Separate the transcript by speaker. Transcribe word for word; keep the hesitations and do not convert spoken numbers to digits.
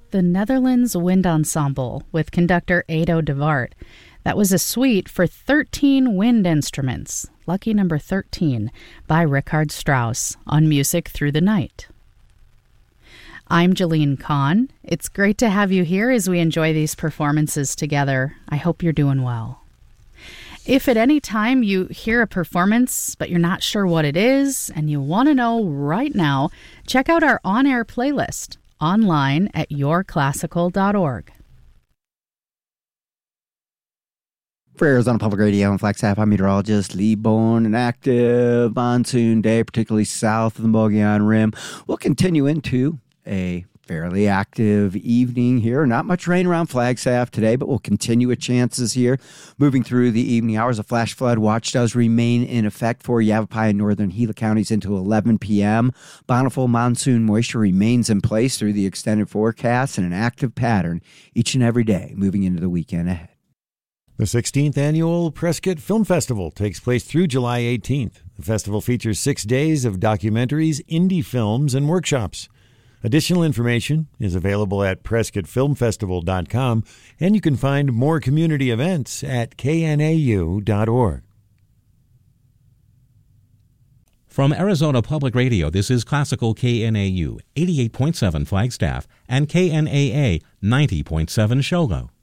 Speaker 1: the Netherlands Wind Ensemble with conductor Edo de Waart. That was a suite for thirteen wind instruments, lucky number thirteen, by Richard Strauss on Music Through the Night. I'm Jeline Kahn. It's great to have you here as we enjoy these performances together. I hope you're doing well. If at any time you hear a performance but you're not sure what it is and you want to know right now, check out our on-air playlist online at your classical dot org.
Speaker 2: For Arizona Public Radio and Flagstaff, I'm meteorologist Lee Bourne. An active monsoon day, particularly south of the Mogollon Rim. We'll continue into a fairly active evening here. Not much rain around Flagstaff today, but we'll continue with chances here. Moving through the evening hours, a flash flood watch does remain in effect for Yavapai and northern Gila counties into eleven p.m. Bountiful monsoon moisture remains in place through the extended forecast and an active pattern each and every day moving into the weekend ahead.
Speaker 3: The sixteenth Annual Prescott Film Festival takes place through July eighteenth. The festival features six days of documentaries, indie films, and workshops. Additional information is available at prescott film festival dot com, and you can find more community events at k n a u dot org.
Speaker 4: From Arizona Public Radio, this is Classical K N A U, eighty-eight point seven Flagstaff, and K N A A, ninety point seven Shogo.